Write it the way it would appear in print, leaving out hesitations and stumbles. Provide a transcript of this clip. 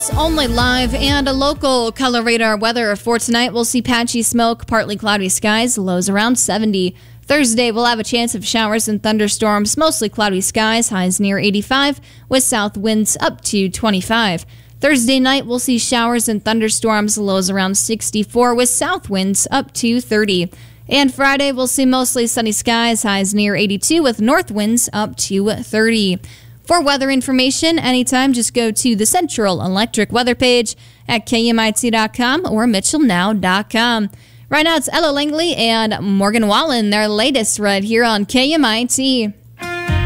Only live and a local color radar weather for tonight. We'll see patchy smoke, partly cloudy skies, lows around 70. Thursday, we'll have a chance of showers and thunderstorms, mostly cloudy skies, highs near 85, with south winds up to 25. Thursday night, we'll see showers and thunderstorms, lows around 64, with south winds up to 30. And Friday, we'll see mostly sunny skies, highs near 82, with north winds up to 30. For weather information, anytime, just go to the Central Electric weather page at KMIT.com or MitchellNow.com. Right now, it's Ella Langley and Morgan Wallen, their latest right here on KMIT.